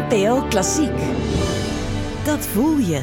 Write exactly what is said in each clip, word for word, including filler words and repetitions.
N P O Klassiek. Dat voel je.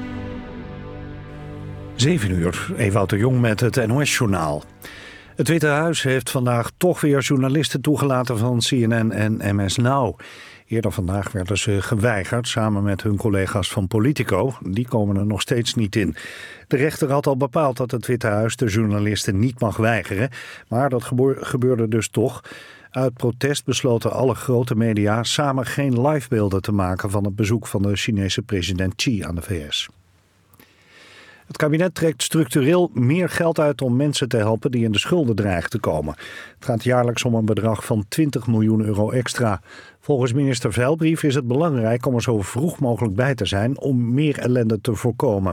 zeven uur, Ewout de Jong met het N O S-journaal. Het Witte Huis heeft vandaag toch weer journalisten toegelaten van C N N en M S Now. Eerder vandaag werden ze geweigerd samen met hun collega's van Politico. Die komen er nog steeds niet in. De rechter had al bepaald dat het Witte Huis de journalisten niet mag weigeren. Maar dat gebeurde dus toch. Uit protest besloten alle grote media samen geen livebeelden te maken van het bezoek van de Chinese president Xi aan de V S. Het kabinet trekt structureel meer geld uit om mensen te helpen die in de schulden dreigen te komen. Het gaat jaarlijks om een bedrag van twintig miljoen euro extra. Volgens minister Veilbrief is het belangrijk om er zo vroeg mogelijk bij te zijn om meer ellende te voorkomen.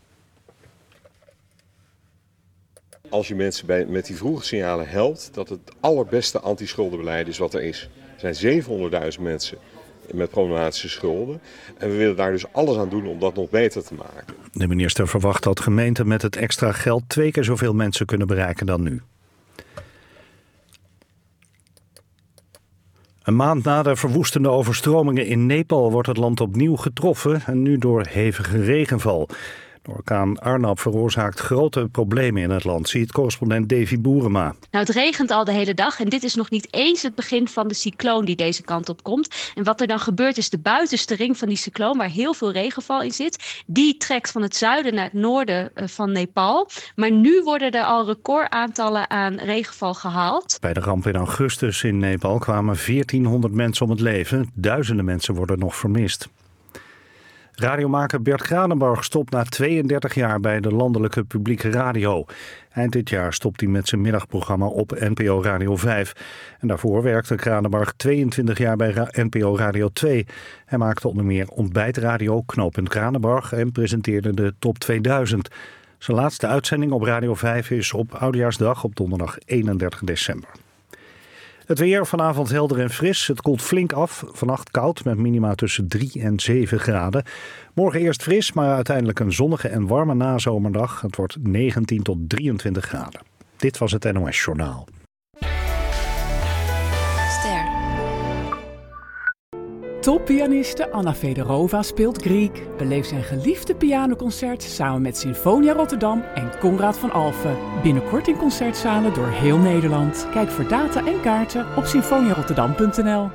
Als je mensen bij, met die vroege signalen helpt, dat het allerbeste anti-schuldenbeleid is wat er is. Er zijn zevenhonderdduizend mensen met problematische schulden. En we willen daar dus alles aan doen om dat nog beter te maken. De minister verwacht dat gemeenten met het extra geld twee keer zoveel mensen kunnen bereiken dan nu. Een maand na de verwoestende overstromingen in Nepal wordt het land opnieuw getroffen en nu door hevige regenval. De orkaan Arnab veroorzaakt grote problemen in het land, ziet correspondent Davy Boerema. Nou, het regent al de hele dag en dit is nog niet eens het begin van de cycloon die deze kant op komt. En wat er dan gebeurt is de buitenste ring van die cycloon, waar heel veel regenval in zit, die trekt van het zuiden naar het noorden van Nepal. Maar nu worden er al recordaantallen aan regenval gehaald. Bij de ramp in augustus in Nepal kwamen veertienhonderd mensen om het leven. Duizenden mensen worden nog vermist. Radiomaker Bert Kranenbarg stopt na tweeëndertig jaar bij de landelijke publieke radio. Eind dit jaar stopt hij met zijn middagprogramma op N P O Radio vijf. En daarvoor werkte Kranenbarg tweeëntwintig jaar bij N P O Radio twee. Hij maakte onder meer ontbijtradio Knooppunt Kranenbarg en presenteerde de Top tweeduizend. Zijn laatste uitzending op Radio vijf is op Oudejaarsdag op donderdag eenendertig december. Het weer vanavond helder en fris. Het koelt flink af. Vannacht koud met minima tussen drie en zeven graden. Morgen eerst fris, maar uiteindelijk een zonnige en warme nazomerdag. Het wordt negentien tot drieëntwintig graden. Dit was het N O S-journaal. Ster. Toppianiste Anna Fedorova speelt Grieg. Beleef zijn geliefde pianoconcert samen met Sinfonia Rotterdam en Konrad van Alphen. Binnenkort in concertzalen door heel Nederland. Kijk voor data en kaarten op sinfoniarotterdam punt n l.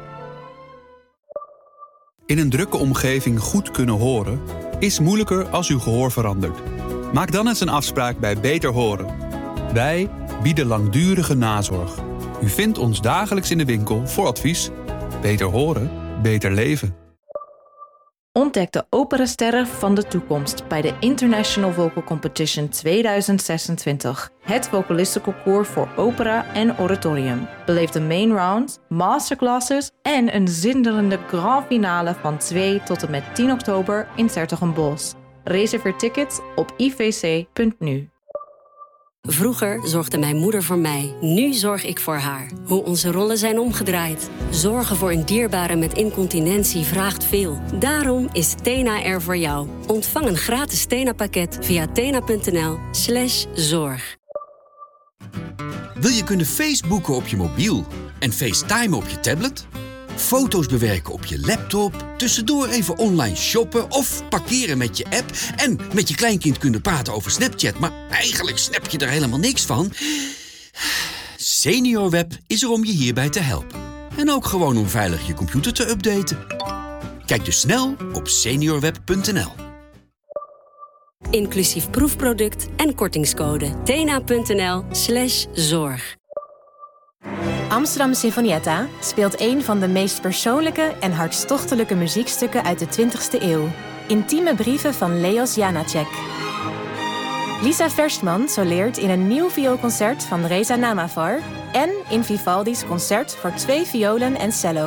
In een drukke omgeving goed kunnen horen is moeilijker als uw gehoor verandert. Maak dan eens een afspraak bij Beter Horen. Wij bieden langdurige nazorg. U vindt ons dagelijks in de winkel voor advies. Beter horen, beter leven. Ontdek de operasterren van de toekomst bij de International Vocal Competition tweeduizend zesentwintig. Het vocalistenconcours voor opera en oratorium. Beleef de main round, masterclasses en een zinderende grand finale van twee tot en met tien oktober in 's-Hertogenbosch. Reserveer tickets op i v c punt n u. Vroeger zorgde mijn moeder voor mij, nu zorg ik voor haar. Hoe onze rollen zijn omgedraaid. Zorgen voor een dierbare met incontinentie vraagt veel. Daarom is Tena er voor jou. Ontvang een gratis Tena-pakket via tena.nl slash zorg. Wil je kunnen Facebooken op je mobiel en FaceTime op je tablet? Foto's bewerken op je laptop, tussendoor even online shoppen of parkeren met je app en met je kleinkind kunnen praten over Snapchat, maar eigenlijk snap je er helemaal niks van? SeniorWeb is er om je hierbij te helpen. En ook gewoon om veilig je computer te updaten. Kijk dus snel op seniorweb punt n l. Inclusief proefproduct en kortingscode tena.nl slash zorg. Amsterdam Sinfonietta speelt een van de meest persoonlijke en hartstochtelijke muziekstukken uit de twintigste eeuw. Intieme brieven van Leos Janáček. Lisa Verstman soleert in een nieuw vioolconcert van Reza Namavar en in Vivaldi's concert voor twee violen en cello.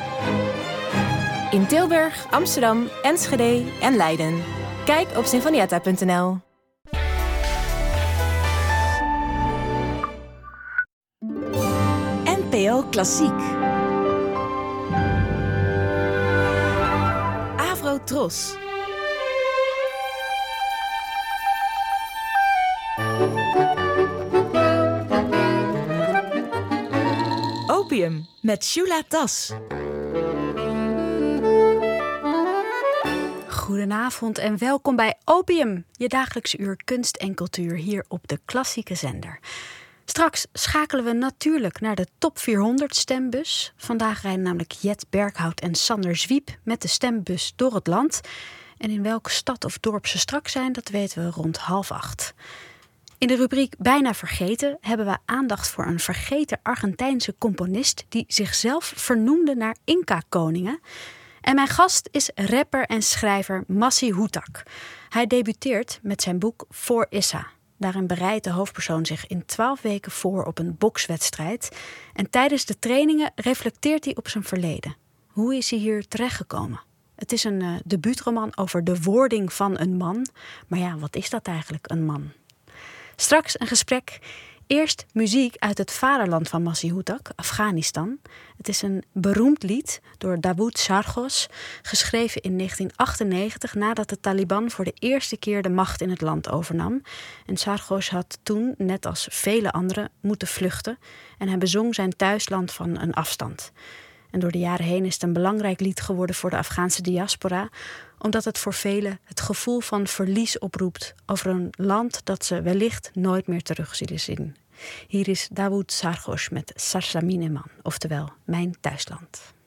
In Tilburg, Amsterdam, Enschede en Leiden. Kijk op sinfonietta punt n l. N P O Klassiek. Avro Tros. Opium met Shula Das. Goedenavond en welkom bij Opium, je dagelijkse uur kunst en cultuur hier op de klassieke zender. Straks schakelen we natuurlijk naar de top vierhonderd stembus. Vandaag rijden namelijk Jet Berghout en Sander Zwiep met de stembus door het land. En in welke stad of dorp ze straks zijn, dat weten we rond half acht. In de rubriek Bijna Vergeten hebben we aandacht voor een vergeten Argentijnse componist die zichzelf vernoemde naar Inca-koningen. En mijn gast is rapper en schrijver Massi Hutak. Hij debuteert met zijn boek Voor Issa. Daarin bereidt de hoofdpersoon zich in twaalf weken voor op een bokswedstrijd. En tijdens de trainingen reflecteert hij op zijn verleden. Hoe is hij hier terechtgekomen? Het is een uh, debuutroman over de wording van een man. Maar ja, wat is dat eigenlijk, een man? Straks een gesprek. Eerst muziek uit het vaderland van Massi Hutak, Afghanistan. Het is een beroemd lied door Dawood Sargos, geschreven in negentien achtennegentig nadat de Taliban voor de eerste keer de macht in het land overnam. En Sargos had toen, net als vele anderen, moeten vluchten en hij bezong zijn thuisland van een afstand. En door de jaren heen is het een belangrijk lied geworden voor de Afghaanse diaspora, omdat het voor velen het gevoel van verlies oproept over een land dat ze wellicht nooit meer terug zullen zien. Hier is Dawood Sargos met Sarsamin Eman, oftewel Mijn Thuisland.